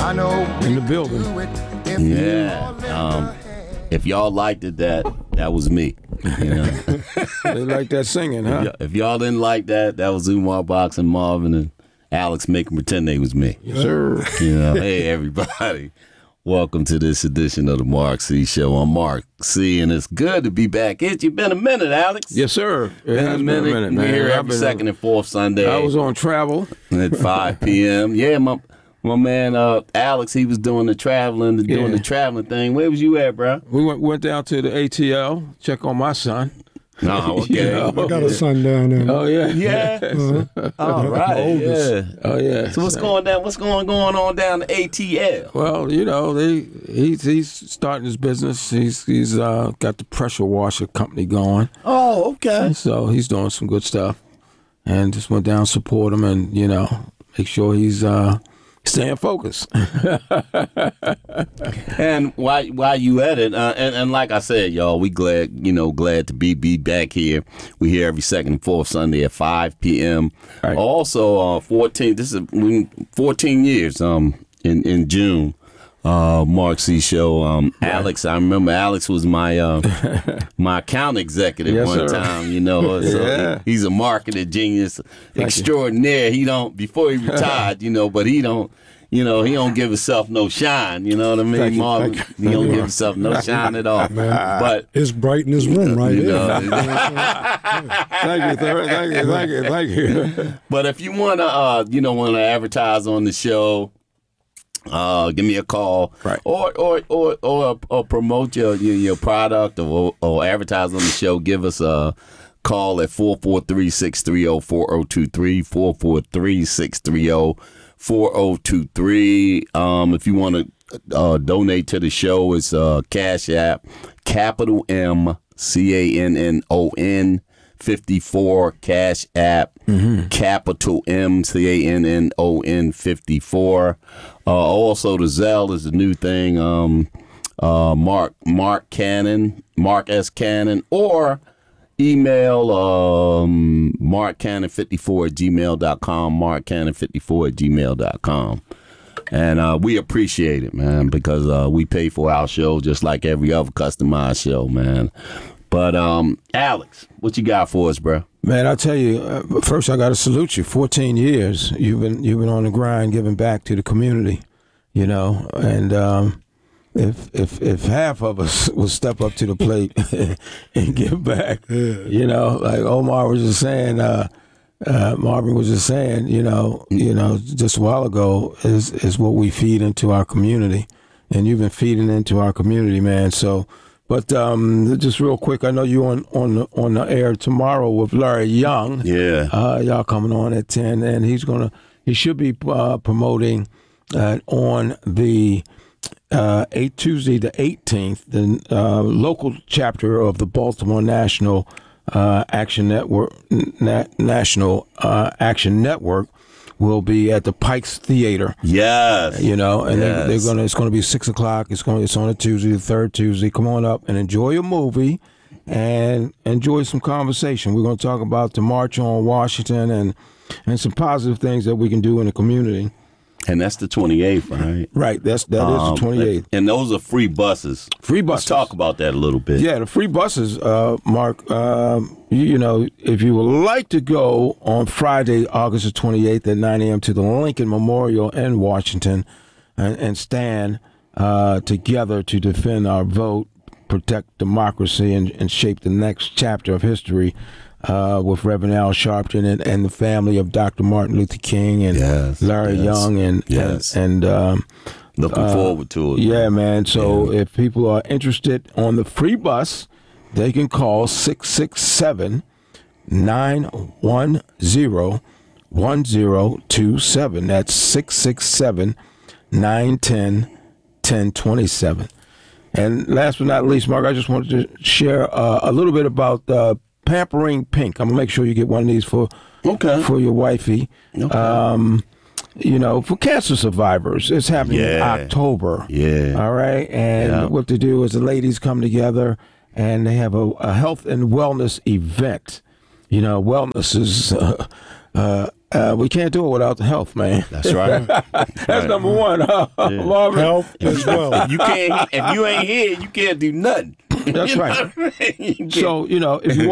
in the building. Yeah. If y'all liked it, that was me. You know? They like that singing, huh? If y'all didn't like that was Umar Box and Marvin and Alex making pretend they was me. Yes, sir. You know, hey everybody. Welcome to this edition of the Mark C Show. I'm Mark C, and it's good to be back. It's been a minute, Alex. Yes, sir. It has been a minute, man. We're here every second and fourth Sunday. I was on travel at 5 p.m. Yeah, my man Alex, he was doing the traveling thing. Where was you at, bro? We went down to the ATL, check on my son. Oh, okay. I got a son down there. Oh, yeah. Yeah. Uh-huh. All right. Yeah. Oh, yeah. So what's going on down the ATL? Well, you know, he's starting his business. He's got the pressure washer company going. Oh, okay. So he's doing some good stuff. And just went down, support him, and, you know, make sure he's staying focused. And while you at it, and like I said, y'all, we glad to be back here. We here every second and fourth Sunday at 5 p.m. Right. Also, 14 years in June. Mark C Show. Alex, I remember Alex was my my account executive one time. You know, so he's a marketing genius extraordinaire. Before he retired, but he don't give himself no shine. You know what I mean, Marvin? He don't give himself no shine at all. Man, but it's bright in his room right there. Thank you. But if you wanna advertise on the show. Give me a call, right. or promote your product or advertise on the show. Give us a call at 443-630-4023, 443-630-4023. If you want to donate to the show, it's Cash App, capital M CANNON 54 Cash App, capital M CANNON 54. Also, the Zelle is the new thing. Mark S. Cannon, or email markcannon54@gmail.com, markcannon54@gmail.com. And we appreciate it, man, because we pay for our show just like every other customized show, man. But Alex, what you got for us, bro? Man, I tell you, first I got to salute you. 14 years you've been on the grind, giving back to the community, and if half of us would step up to the plate and give back, like Omar was just saying, Marvin was just saying, just a while ago, is what we feed into our community, and you've been feeding into our community, man. So. But just real quick, I know you on the air tomorrow with Larry Young. Yeah. Y'all coming on at 10, and he should be promoting on the Tuesday the 18th, the local chapter of the Baltimore National Action Network. Action Network will be at the Pikes Theater. Yes. They're gonna. It's gonna be 6 o'clock. It's on a Tuesday, the third Tuesday. Come on up and enjoy a movie, and enjoy some conversation. We're gonna talk about the March on Washington and some positive things that we can do in the community. And that's the 28th, right? Right. That is the 28th. And those are free buses. Free buses. Let's talk about that a little bit. Yeah, the free buses, Mark. If you would like to go on Friday, August the 28th at 9 a.m. to the Lincoln Memorial in Washington and stand together to defend our vote, protect democracy, and shape the next chapter of history. With Reverend Al Sharpton and the family of Dr. Martin Luther King and Larry Young and looking forward to it. Yeah, man. So if people are interested on the free bus, they can call 667-910-1027. That's 667-910-1027. And last but not least, Mark, I just wanted to share a little bit about Pampering Pink. I'm gonna make sure you get one of these for your wifey. Okay. For cancer survivors. It's happening in October. Yeah. All right. And what to do is the ladies come together and they have a health and wellness event. Wellness is we can't do it without the health, man. That's right. That's number one, Marvin. Health as well. If you ain't here, you can't do nothing. That's right. So, if you